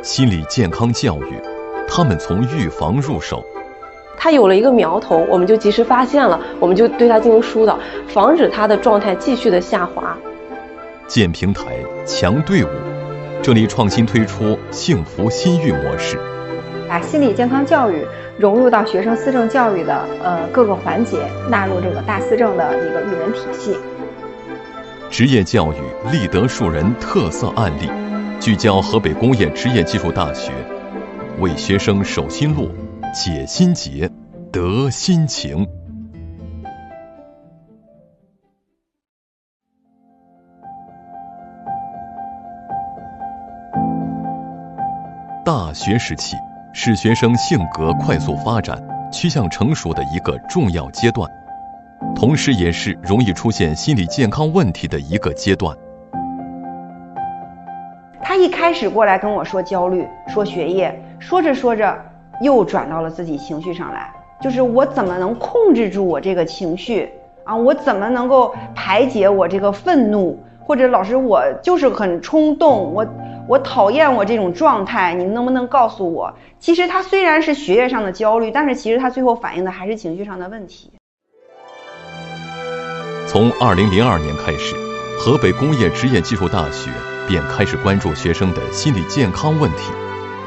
心理健康教育，他们从预防入手。 他有了一个苗头，我们就及时发现了，我们就对他进行疏导，防止他的状态继续的下滑。 建平台强队伍，这里创新推出幸福心育模式， 把心理健康教育融入到学生思政教育的各个环节，纳入这个大思政的一个育人体系。 职业教育立德树人特色案例，聚焦河北工业职业技术大学，为学生守心路，解心结，得心情。大学时期是学生性格快速发展、趋向成熟的一个重要阶段，同时也是容易出现心理健康问题的一个阶段。 他一开始过来跟我说焦虑，说学业，说着说着又转到了自己情绪上来，就是我怎么能控制住我这个情绪啊？我怎么能够排解我这个愤怒？或者老师，我就是很冲动，我讨厌我这种状态，你们能不能告诉我？其实他虽然是学业上的焦虑，但是其实他最后反映的还是情绪上的问题。 从2002年开始，河北工业职业技术大学便开始关注学生的心理健康问题。